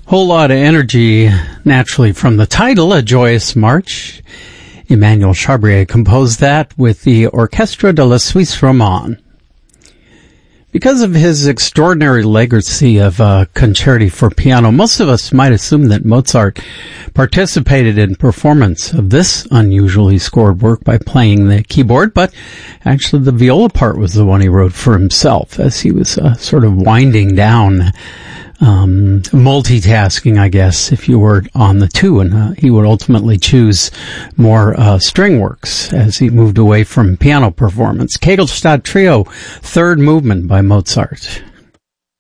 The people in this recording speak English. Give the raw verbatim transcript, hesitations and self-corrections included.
Whole lot of energy, naturally, from the title, A Joyous March. Emmanuel Chabrier composed that with the Orchestre de la Suisse Romande. Because of his extraordinary legacy of uh, concerti for piano, most of us might assume that Mozart participated in performance of this unusually scored work by playing the keyboard, but actually the viola part was the one he wrote for himself as he was uh, sort of winding down, um, multitasking, I guess, if you were on the two, and uh, he would ultimately choose more uh, string works as he moved away from piano performance. Kegelstadt Trio, third movement by Mozart.